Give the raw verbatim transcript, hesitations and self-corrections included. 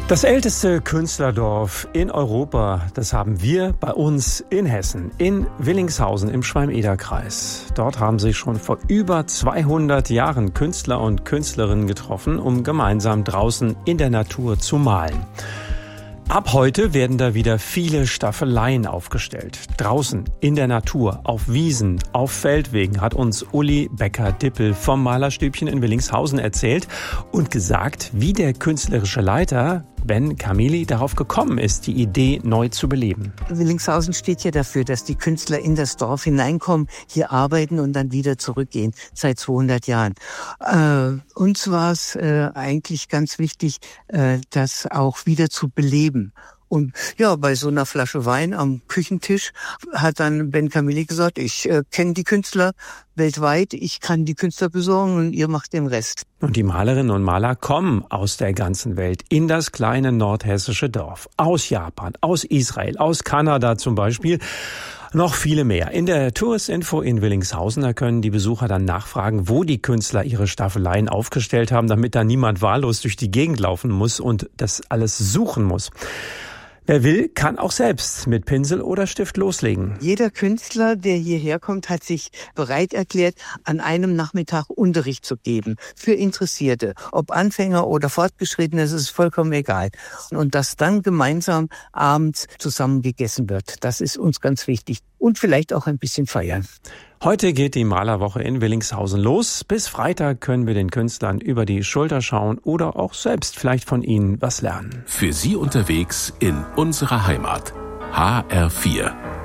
Das älteste Künstlerdorf in Europa, das haben wir bei uns in Hessen, in Willingshausen im Schwalm-Eder-Kreis. Dort haben sich schon vor über zweihundert Jahren Künstler und Künstlerinnen getroffen, um gemeinsam draußen in der Natur zu malen. Ab heute werden da wieder viele Staffeleien aufgestellt. Draußen, in der Natur, auf Wiesen, auf Feldwegen, hat uns Uli Becker-Dippel vom Malerstübchen in Willingshausen erzählt und gesagt, wie der künstlerische Leiter Ben Kamili darauf gekommen ist, die Idee neu zu beleben. Willingshausen steht ja dafür, dass die Künstler in das Dorf hineinkommen, hier arbeiten und dann wieder zurückgehen, seit zweihundert Jahren. Äh, uns war es äh, eigentlich ganz wichtig, äh, das auch wieder zu beleben. Und ja, bei so einer Flasche Wein am Küchentisch hat dann Ben Kamili gesagt, ich äh, kenne die Künstler weltweit, ich kann die Künstler besorgen und ihr macht den Rest. Und die Malerinnen und Maler kommen aus der ganzen Welt in das kleine nordhessische Dorf. Aus Japan, aus Israel, aus Kanada zum Beispiel. Noch viele mehr. In der Touristinfo in Willingshausen, da können die Besucher dann nachfragen, wo die Künstler ihre Staffeleien aufgestellt haben, damit da niemand wahllos durch die Gegend laufen muss und das alles suchen muss. Wer will, kann auch selbst mit Pinsel oder Stift loslegen. Jeder Künstler, der hierher kommt, hat sich bereit erklärt, an einem Nachmittag Unterricht zu geben. Für Interessierte. Ob Anfänger oder Fortgeschrittene, es ist vollkommen egal. Und dass dann gemeinsam abends zusammen gegessen wird. Das ist uns ganz wichtig. Und vielleicht auch ein bisschen feiern. Heute geht die Malerwoche in Willingshausen los. Bis Freitag können wir den Künstlern über die Schulter schauen oder auch selbst vielleicht von ihnen was lernen. Für Sie unterwegs in unserer Heimat. H R vier.